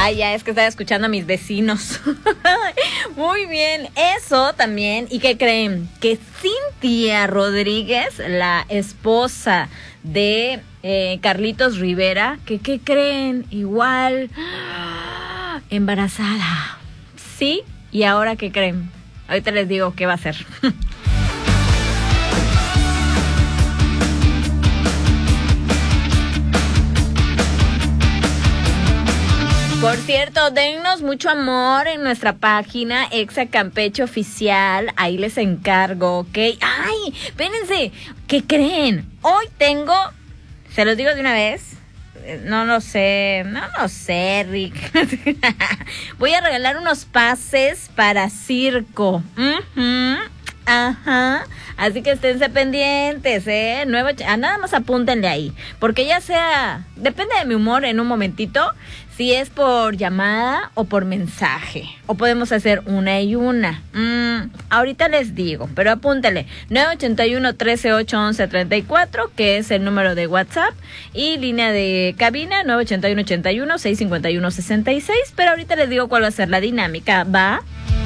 Ay, ya es que estaba escuchando a mis vecinos. Muy bien, eso también. ¿Y qué creen? Que Cintia Rodríguez, la esposa de Carlitos Rivera, ¿qué creen? Igual embarazada. ¿Sí? ¿Y ahora qué creen? Ahorita les digo qué va a hacer. Por cierto, dennos mucho amor en nuestra página Exa Campeche Oficial. Ahí les encargo, ¿ok? ¡Ay! Espérense. ¿Qué creen? Hoy tengo... ¿Se los digo de una vez? No lo sé, Rick. Voy a regalar unos pases para circo. Ajá. Así que esténse pendientes, nada más apúntenle ahí. Porque ya sea, depende de mi humor en un momentito, si es por llamada o por mensaje. O podemos hacer una y una. Ahorita les digo, pero apúntenle. 981-13-811-34, que es el número de WhatsApp. Y línea de cabina, 981-81-651-66. Pero ahorita les digo cuál va a ser la dinámica, ¿va?